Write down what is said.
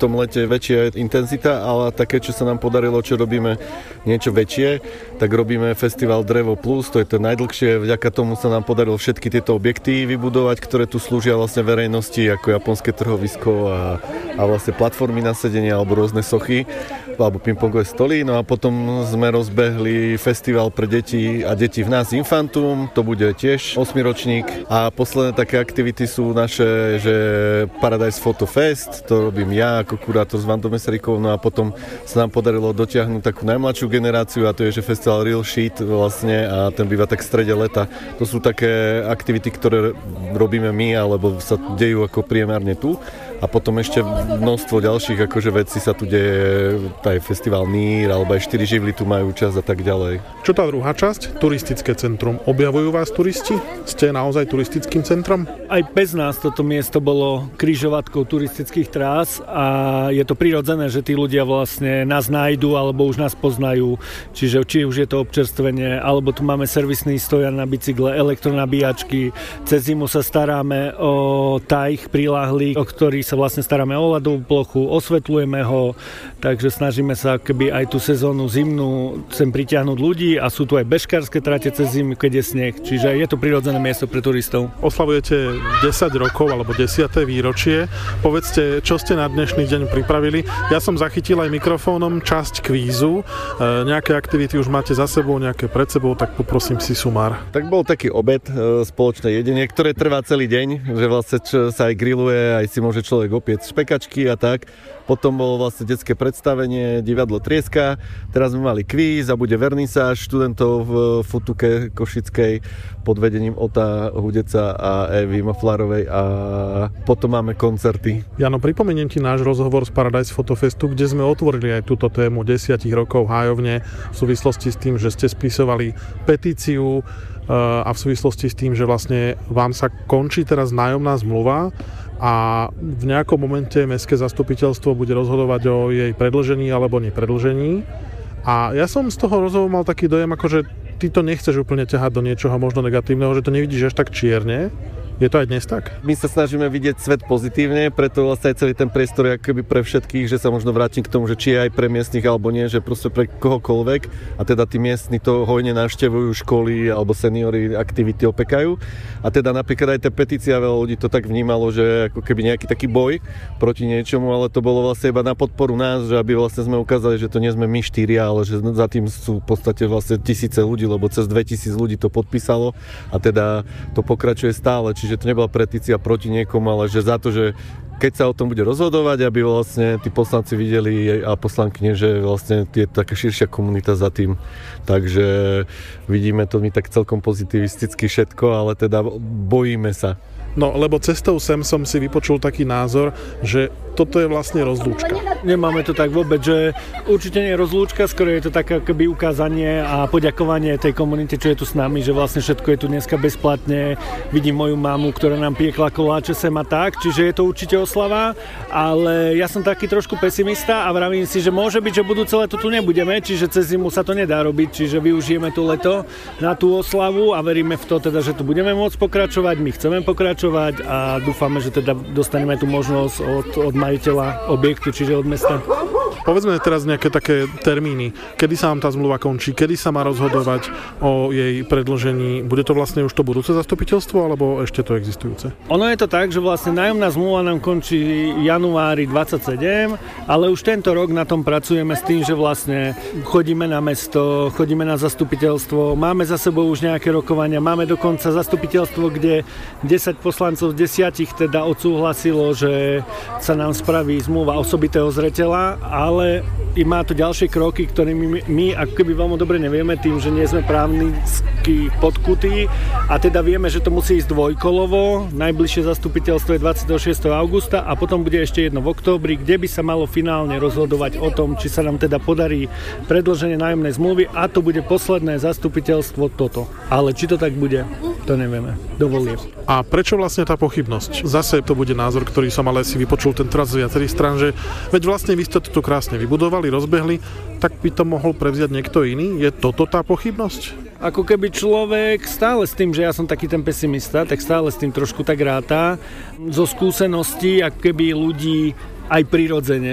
tom lete väčšia intenzita, ale také, čo sa nám podarilo, čo robíme niečo väčšie, tak robíme festival Drevo Plus, to je to najdlhšie, vďaka tomu sa nám podarilo všetky tieto objekty vybudovať, ktoré tu slúžia vlastne verejnosti, ako japonské trhovisko a vlastne platformy na sedenie alebo rôzne sochy alebo pingpongové stoly. No a potom sme rozbehli festival pre deti a deti v nás Infantum, to bude tiež 8 ročník. A posledné také aktivity sú naše, že Paradise Photo Fest, to robím ja ako kurátor s Vandou Meserikovou, no a potom sa nám podarilo dotiahnuť takú najmladšiu generáciu a to je, že festival Real Sheet vlastne a ten býva tak v strede leta. To sú také aktivity, ktoré robíme my, alebo sa dejú ako priemerne tu. A potom ešte množstvo ďalších akože vecí sa tu deje, aj festival Nír, alebo aj 4 živly tu majú čas a tak ďalej. Čo tá druhá časť? Turistické centrum. Objavujú vás turisti? Ste naozaj turistickým centrom? Aj bez nás toto miesto bolo križovatkou turistických trás a je to prirodzené, že tí ľudia vlastne nás nájdu alebo už nás poznajú. Čiže či už je to občerstvenie, alebo tu máme servisný stojan na bicykle, elektronabíjačky. Cez zimu sa staráme o tajch priláhlych, o ktorý sa vlastne staráme o ľadovú plochu, osvetľujeme ho, takže snažíme sa keby aj tú sezónu zimnú sem pritiahnuť ľudí a sú tu aj bežkárske trate cez zimu, keď je sneh, čiže je to prirodzené miesto pre turistov. Oslavujete 10 rokov alebo 10. výročie. Povedzte, čo ste na dnešný deň pripravili. Ja som zachytil aj mikrofónom časť kvízu. Nejaké aktivity už máte za sebou, nejaké pred sebou, tak poprosím si sumár. Tak bol taký obed, spoločné jedenie, ktoré trvá celý deň, že vlastne sa aj grilluje, aj si môže človek opiec špekačky a tak. Potom bolo vlastne detské predstavenie, divadlo Trieska, teraz sme mali kvíz a bude vernisáž študentov v Futuke Košickej pod vedením Ota Hudeca a Evy Maflarovej a potom máme koncerty. Jano, pripomeniem ti náš rozhovor z Paradise Photo Festu, kde sme otvorili aj túto tému 10 rokov hájovne v súvislosti s tým, že ste spisovali petíciu a v súvislosti s tým, že vlastne vám sa končí teraz nájomná zmluva a v nejakom momente mestské zastupiteľstvo bude rozhodovať o jej predĺžení alebo nepredĺžení. A ja som z toho rozhovoru mal taký dojem, akože ty to nechceš úplne ťahať do niečoho možno negatívneho, že to nevidíš až tak čierne. Je to aj dnes tak? My sa snažíme vidieť svet pozitívne, preto vlastne aj celý ten priestor je akoby pre všetkých, že sa možno vrátim k tomu, že či je aj pre miestnych alebo nie, že proste pre kohokoľvek a teda tí miestni to hojne navštevujú školy alebo seniori aktivity opekajú a teda napríklad aj tá petícia, veľa ľudí to tak vnímalo, že ako keby nejaký taký boj proti niečomu, ale to bolo vlastne iba na podporu nás, že aby vlastne sme ukázali, že to nie sme my štyria, ale že za tým sú v podstate vlastne tisíce ľudí, lebo cez 2000 ľudí to podpísalo a teda to pokračuje stále. Čiže to nebola petícia proti niekomu, ale že za to, že keď sa o tom bude rozhodovať, aby vlastne tí poslanci videli a poslankyne, že vlastne je taká širšia komunita za tým. Takže vidíme to my tak celkom pozitivisticky všetko, ale teda bojíme sa. No, lebo cestou sem som si vypočul taký názor, že toto je vlastne rozlúčka. Nemáme to tak vôbec, že určite nie je rozlúčka, skoro je to také akoby ukázanie a poďakovanie tej komunite, čo je tu s nami, že vlastne všetko je tu dneska bezplatne. Vidím moju mamu, ktorá nám piekla koláče sem a tak, čiže je to určite oslava, ale ja som taký trošku pesimista a vravím si, že môže byť, že budúce leto tu nebudeme, čiže cez zimu sa to nedá robiť, čiže využijeme to leto na tú oslavu a veríme v to teda, že tu budeme môcť pokračovať, my chceme pokračovať a dúfame, že teda dostaneme tú možnosť od majiteľa objektu, čiže od mesta. Povedzme teraz nejaké také termíny. Kedy sa vám tá zmluva končí? Kedy sa má rozhodovať o jej predĺžení? Bude to vlastne už to budúce zastupiteľstvo, alebo ešte to existujúce? Ono je to tak, že vlastne nájomná zmluva nám končí januári 27, ale už tento rok na tom pracujeme s tým, že vlastne chodíme na mesto, chodíme na zastupiteľstvo, máme za sebou už nejaké rokovania, máme dokonca zastupiteľstvo, kde 10 poslancov z 10 teda odsúhlasilo, že sa nám spraví zmluva osobitého zreteľa, ale má to ďalšie kroky, ktorými my ako keby veľmi dobre nevieme tým, že nie sme právnicky podkutí a teda vieme, že to musí ísť dvojkolovo. Najbližšie zastupiteľstvo je 26. augusta a potom bude ešte jedno v októbri, kde by sa malo finálne rozhodovať o tom, či sa nám teda podarí predĺženie nájomnej zmluvy a to bude posledné zastupiteľstvo toto. Ale či to tak bude, to nevieme. Dovolie. A prečo vlastne tá pochybnosť? Zase to bude názor, ktorý som ale si vypočul ten teraz z viacerých strán, že veď vlastne vy ste to krásne vybudovali, rozbehli, tak by to mohol prevziať niekto iný? Je toto tá pochybnosť? Ako keby človek stále s tým, že ja som taký ten pesimista, tak stále s tým trošku tak ráta. Zo skúseností, ako keby ľudí aj prirodzene,